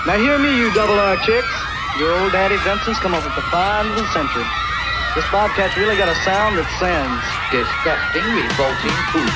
Now hear me, you double R chicks. Your old daddy Benson's come up with the find of the century. This bobcat's really got a sound that sends. Disgusting, revolting, food.